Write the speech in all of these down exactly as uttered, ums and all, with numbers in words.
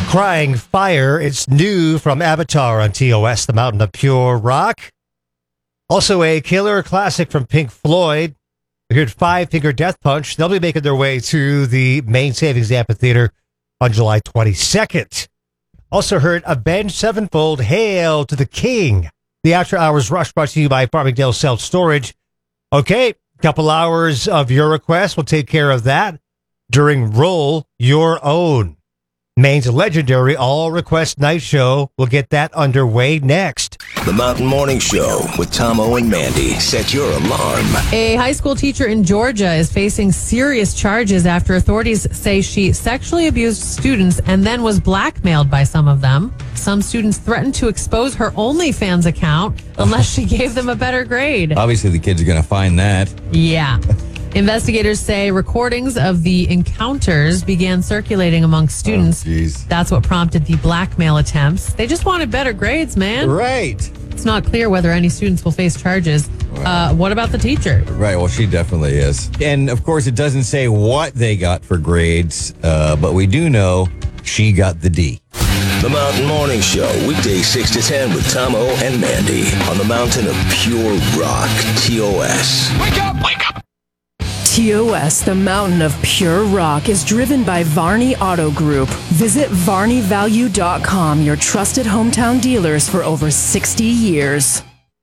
Crying Fire. It's new from Avatar on T O S, the Mountain of Pure Rock. Also a killer classic from Pink Floyd. We heard Five Finger Death Punch. They'll be making their way to the Main Savings Amphitheater on July twenty-second. Also heard Avenged Sevenfold, Hail to the King. The After Hours Rush brought to you by Farmingdale Self Storage. Okay, couple hours of your request. We'll take care of that during Roll Your Own. Maine's legendary All Request Night Show. We'll get that underway next. The Mountain Morning Show with Tomo and Mandy. Set your alarm. A high school teacher in Georgia is facing serious charges after authorities say she sexually abused students and then was blackmailed by some of them. Some students threatened to expose her OnlyFans account unless she gave them a better grade. Obviously, the kids are going to find that. Yeah. Investigators say recordings of the encounters began circulating among students. Oh, geez. That's what prompted the blackmail attempts. They just wanted better grades, man. Right. It's not clear whether any students will face charges. Wow. Uh, what about the teacher? Right. Well, she definitely is. And of course, it doesn't say what they got for grades, uh, but we do know she got the D. The Mountain Morning Show, weekdays six to ten with Tomo and Mandy on the Mountain of Pure Rock, T O S. Wake up! Wake up! T O S, the Mountain of Pure Rock, is driven by Varney Auto Group. Visit varney value dot com, your trusted hometown dealers for over sixty years.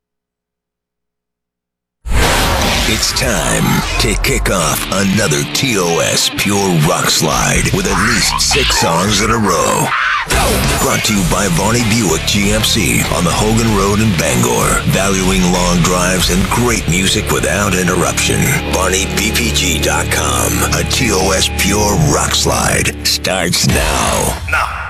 It's time to kick off another T O S Pure Rock Slide with at least six songs in a row. Brought to you by Varney Buick G M C on the Hogan Road in Bangor. Valuing long drives and great music without interruption. varney b p g dot com. A T O S Pure Rock Slide starts now. Now.